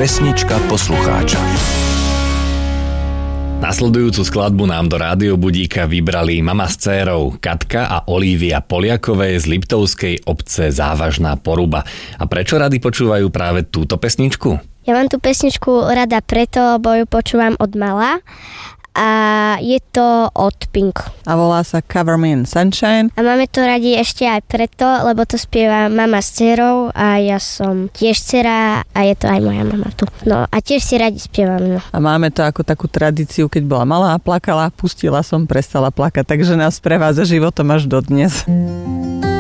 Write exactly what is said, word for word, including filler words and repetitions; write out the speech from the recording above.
Pesnička poslucháča. Nasledujúcu skladbu nám do rádiobudíka vybrali mama s dcérou Katka a Olívia Poliakové z Liptovskej obce Závažná Poruba. A prečo rady počúvajú práve túto pesničku? Ja mám tú pesničku rada preto, lebo ju počúvam od mala a je to od Pink. A volá sa Cover Me in Sunshine. A máme to radi ešte aj preto, lebo to spieva mama s dcerou a ja som tiež dcera a je to aj moja mama tu. No a tiež si radi spievame. No. A máme to ako takú tradíciu, keď bola malá a plakala, pustila som, prestala plakať, takže nás prevádza životom až dodnes.